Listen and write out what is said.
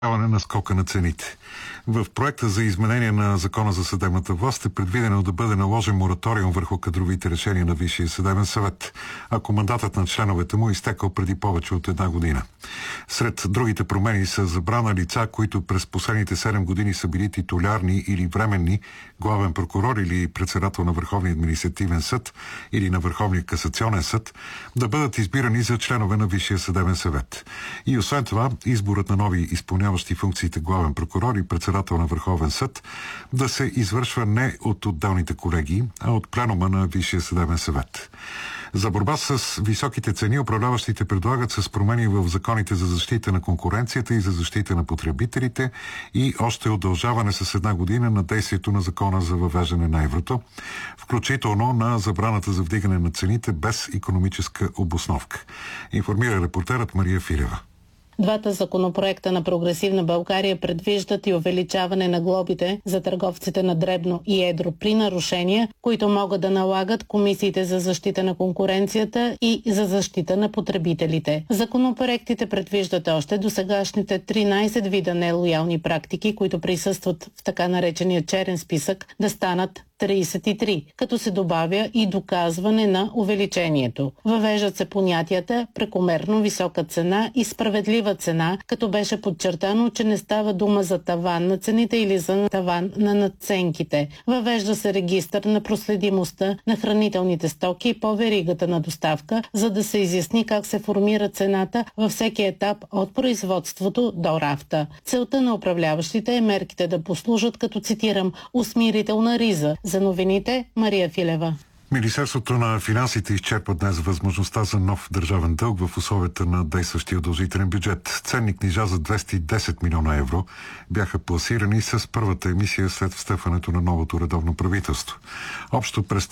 на скока на цените. В проекта за изменение на Закона за съдебната власт е предвидено да бъде наложен мораториум върху кадровите решения на Висшия съдебен съвет, ако мандатът на членовете му е изтекал преди повече от една година. Сред другите промени са забрана лица, които през последните 7 години са били титулярни или временни главен прокурор или председател на Върховния административен съд или на Върховния касационен съд, да бъдат избирани за членове на Висшия съдебен съвет. И освен това, изборът на нови изпълняващи функциите главен прокурор и председател на Върховен съд да се извършва не от отделните колегии, а от пленума на Висшия съдебен съвет. За борба с високите цени управляващите предлагат с промени в законите за защита на конкуренцията и за защита на потребителите и още удължаване с една година на действието на Закона за въвеждане на еврото, включително на забраната за вдигане на цените без икономическа обосновка. Информира репортерът Мария Филева. Двата законопроекта на Прогресивна България предвиждат и увеличаване на глобите за търговците на дребно и едро при нарушения, които могат да налагат комисиите за защита на конкуренцията и за защита на потребителите. Законопроектите предвиждат още досегашните 13 вида нелоялни практики, които присъстват в така наречения черен списък, да станат 33, като се добавя и доказване на увеличението. Въвеждат се понятията прекомерно висока цена и справедлива цена, като беше подчертано, че не става дума за таван на цените или за таван на надценките. Въвежда се регистър на проследимостта на хранителните стоки по веригата на доставка, за да се изясни как се формира цената във всеки етап от производството до рафта. Целта на управляващите е мерките да послужат като, цитирам, усмирителна риза. За новините, Мария Филева. Министерството на финансите изчерпа днес възможността за нов държавен дълг в условията на действащия удължителен бюджет. Ценни книжа за 210 милиона евро бяха пласирани с първата емисия след встъпването на новото редовно правителство. Общо през